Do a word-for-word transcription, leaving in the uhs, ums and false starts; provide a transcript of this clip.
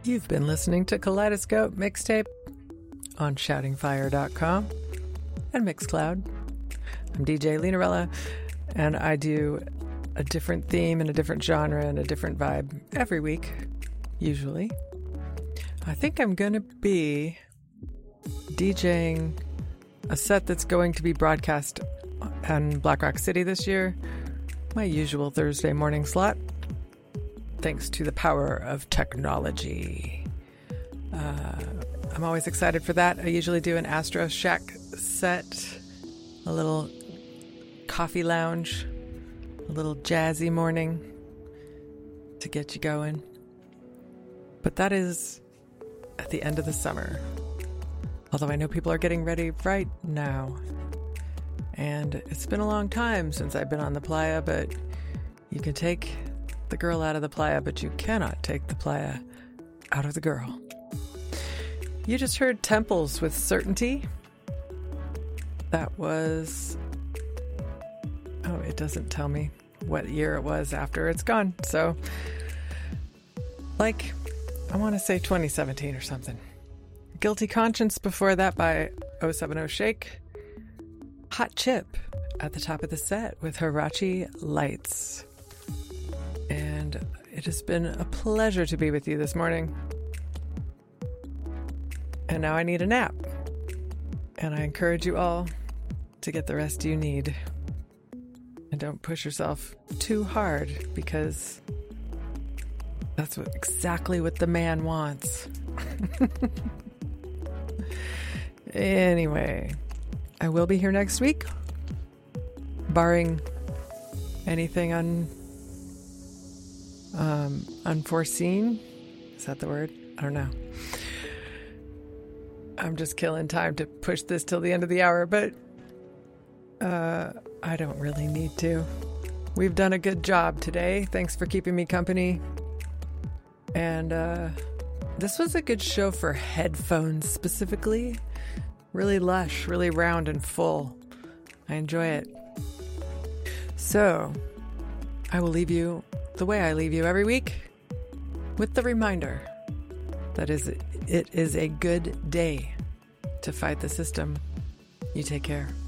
You've been listening to Kaleidoscope Mixtape on shouting fire dot com and Mixcloud. I'm D J Linarella, and I do a different theme and a different genre and a different vibe every week, usually. I think I'm going to be DJing a set that's going to be broadcast on Black Rock City this year, my usual Thursday morning slot, thanks to the power of technology. Uh, I'm always excited for that. I usually do an Astro Shack set, a little coffee lounge, a little jazzy morning to get you going. But that is at the end of the summer. Although I know people are getting ready right now. And it's been a long time since I've been on the playa, but you can take the girl out of the playa, but you cannot take the playa out of the girl. You just heard Temples with Certainty. That was... Oh, it doesn't tell me what year it was after it's gone. So, like, I want to say twenty seventeen or something. Guilty Conscience before that by oh seven oh Shake. Hot Chip at the top of the set with Hirachi Lights. And it has been a pleasure to be with you this morning. And now I need a nap. And I encourage you all to get the rest you need. And don't push yourself too hard, because that's what exactly what the man wants. Anyway, I will be here next week, barring anything un, um, unforeseen. Is that the word? I don't know. I'm just killing time to push this till the end of the hour, but uh, I don't really need to. We've done a good job today. Thanks for keeping me company. And uh, this was a good show for headphones specifically. Really lush, really round and full. I enjoy it. So, I will leave you the way I leave you every week, with the reminder that is it is a good day to fight the system. You take care.